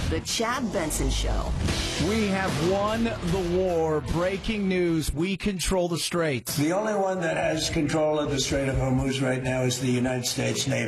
The Chad Benson Show. We have won the war. Breaking news. We control the Straits. The only one that has control of the Strait of Hormuz right now is the United States Navy.